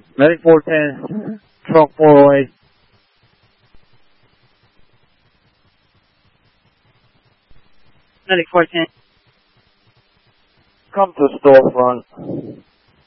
Medic 410, trunk 408. Medic 410. Come to storefront.